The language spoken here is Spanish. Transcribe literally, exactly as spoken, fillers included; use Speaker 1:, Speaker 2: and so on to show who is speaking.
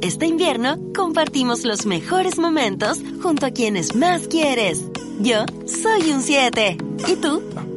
Speaker 1: Este invierno compartimos los mejores momentos junto a quienes más quieres. Yo soy un siete. ¿Y tú?